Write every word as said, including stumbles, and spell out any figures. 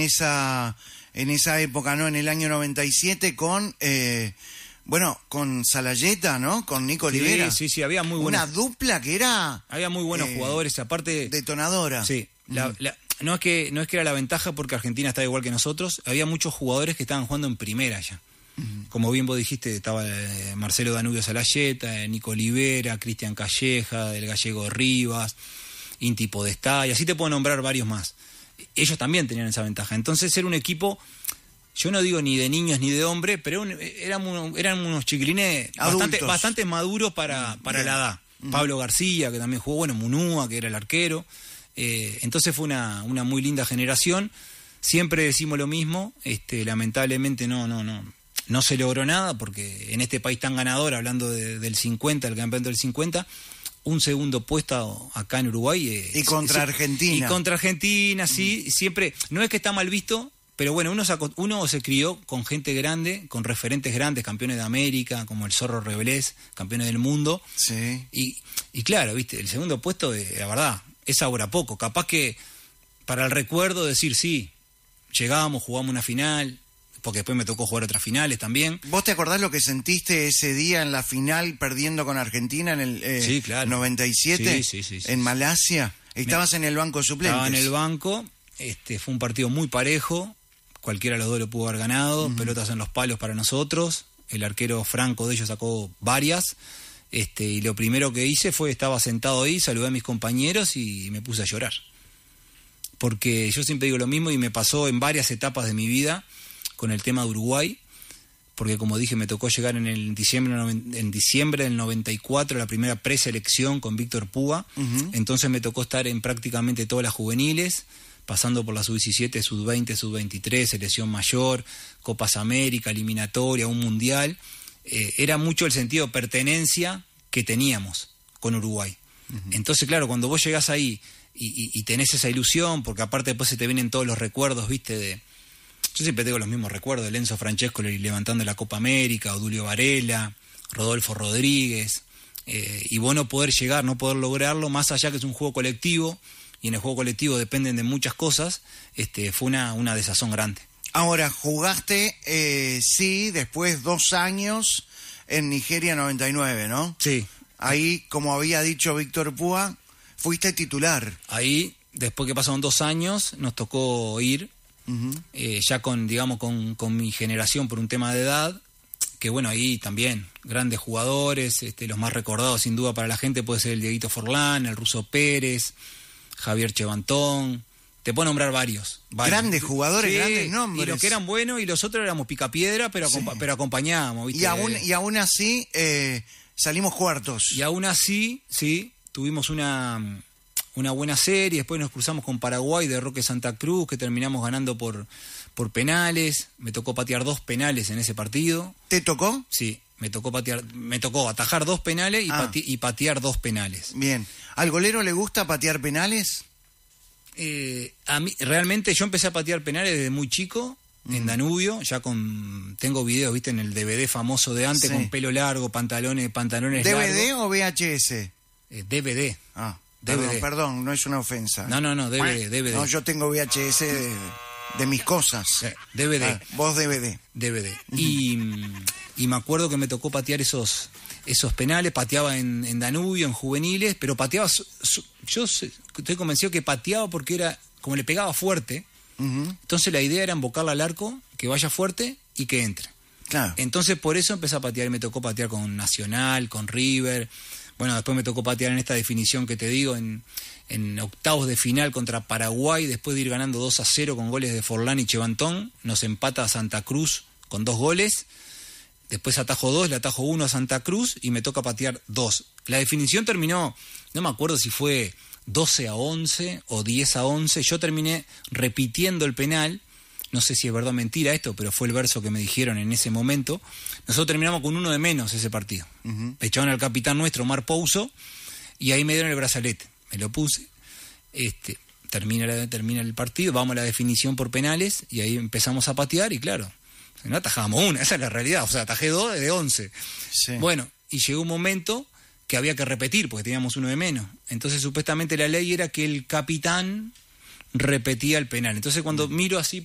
esa en esa época, ¿no? En el año noventa y siete con... Eh, Bueno, con Salayeta, ¿no? Con Nico Sí, Olivera. sí, sí, había muy buenos... Una dupla que era... Había muy buenos eh, jugadores, aparte... Detonadora. Sí, la, Mm. la, no, es que, no es que era la ventaja porque Argentina estaba igual que nosotros, había muchos jugadores que estaban jugando en primera ya. Mm. Como bien vos dijiste, estaba eh, Marcelo Danubio Salayeta, eh, Nico Olivera, Cristian Calleja, el gallego Rivas, Inti Podestá, y así te puedo nombrar varios más. Ellos también tenían esa ventaja. Entonces era un equipo... Yo no digo ni de niños ni de hombres, pero un, eran, unos, eran unos chiquilines bastante, bastante maduros para, para la edad. Mm. Pablo García, que también jugó, bueno, Munúa, que era el arquero. Eh, entonces fue una, una muy linda generación. Siempre decimos lo mismo, este, lamentablemente no, no, no, no se logró nada, porque en este país tan ganador, hablando de, del cincuenta, el campeonato del cincuenta, un segundo puesto acá en Uruguay. Eh, y contra sí, Argentina. Y contra Argentina, sí, mm. siempre, no es que está mal visto, pero bueno, uno se, uno se crió con gente grande, con referentes grandes, campeones de América, como el Zorro Rebelés, campeones del mundo. Sí. Y, y claro, viste, el segundo puesto, eh, la verdad, es ahora poco. Capaz que para el recuerdo decir, sí, llegamos, jugamos una final, porque después me tocó jugar otras finales también. ¿Vos te acordás lo que sentiste ese día en la final perdiendo con Argentina en el eh, sí, claro. noventa y siete? Sí, sí, sí, sí, en sí. Malasia. Estabas me... en el banco suplentes. Estaba en el banco, este, fue un partido muy parejo. Cualquiera de los dos lo pudo haber ganado, uh-huh. Pelotas en los palos para nosotros, el arquero Franco de ellos sacó varias, este, y lo primero que hice fue, estaba sentado ahí, saludé a mis compañeros y me puse a llorar. Porque yo siempre digo lo mismo y me pasó en varias etapas de mi vida con el tema de Uruguay, porque como dije, me tocó llegar en el diciembre, en diciembre del noventa y cuatro, la primera preselección con Víctor Púa, uh-huh. Entonces me tocó estar en prácticamente todas las juveniles, pasando por la sub diecisiete, sub veinte, sub veintitrés, selección mayor, Copas América, eliminatoria, un mundial. Eh, era mucho el sentido de pertenencia que teníamos con Uruguay. Uh-huh. Entonces, claro, cuando vos llegás ahí y, y, y tenés esa ilusión, porque aparte después se te vienen todos los recuerdos, viste, de... Yo siempre tengo los mismos recuerdos, de Enzo Francesco levantando la Copa América, Odulio Varela, Rodolfo Rodríguez, eh, y vos no poder llegar, no poder lograrlo, más allá que es un juego colectivo, y en el juego colectivo dependen de muchas cosas, este, fue una, una desazón grande. Ahora, jugaste, eh, sí, después dos años en Nigeria noventa y nueve, ¿no? Sí. Ahí, como había dicho Víctor Púa, fuiste titular. Ahí, después que pasaron dos años, nos tocó ir, uh-huh. eh, ya con, digamos, con, con mi generación por un tema de edad, que bueno, ahí también, grandes jugadores, este, los más recordados sin duda para la gente puede ser el Dieguito Forlán, el Ruso Pérez, Javier Chevantón, te puedo nombrar varios. varios. Grandes jugadores, sí, grandes nombres. Y los que eran buenos y los otros éramos picapiedra, pero, sí. acompa- pero acompañábamos. ¿viste? Y aún, y aún así eh, salimos cuartos. Y aún así, sí, tuvimos una, una buena serie, después nos cruzamos con Paraguay de Roque Santa Cruz, que terminamos ganando por, por penales. Me tocó patear dos penales en ese partido. ¿Te tocó? Sí. Me tocó patear, me tocó atajar dos penales y, ah. pati- y patear dos penales. Bien. ¿Al golero le gusta patear penales? Eh, a mí, realmente yo empecé a patear penales desde muy chico, uh-huh. en Danubio, ya con, tengo videos, viste, en el D V D famoso de antes, sí. con pelo largo, pantalones, pantalones ¿D V D largos. o V H S? Eh, D V D. Ah, D V D. Perdón, perdón, no es una ofensa. No, no, no, D V D, D V D. No, yo tengo V H S de, de mis cosas. Eh, D V D. Ah, vos D V D. D V D. Uh-huh. Y, y me acuerdo que me tocó patear esos, esos penales, pateaba en, en Danubio, en juveniles, pero pateaba, su, su, yo estoy convencido que pateaba porque era, como le pegaba fuerte, uh-huh. entonces la idea era embocarla al arco, que vaya fuerte y que entre. Claro. Entonces por eso empecé a patear, y me tocó patear con Nacional, con River, bueno, después me tocó patear en esta definición que te digo, en, en octavos de final contra Paraguay, después de ir ganando dos a cero con goles de Forlán y Chevantón, nos empata Santa Cruz con dos goles, después atajo dos, le atajo uno a Santa Cruz y me toca patear dos. La definición terminó, no me acuerdo si fue doce a once o diez a once, yo terminé repitiendo el penal, no sé si es verdad o mentira esto, pero fue el verso que me dijeron en ese momento. Nosotros terminamos con uno de menos ese partido. Uh-huh. Echaban al capitán nuestro, Omar Pouso, y ahí me dieron el brazalete. Me lo puse, este, termina, la, termina el partido, vamos a la definición por penales, y ahí empezamos a patear, y claro, no atajábamos una, esa es la realidad, o sea, atajé dos de once. Sí. Bueno, y llegó un momento que había que repetir, porque teníamos uno de menos. Entonces, supuestamente la ley era que el capitán repetía el penal. Entonces, cuando miro así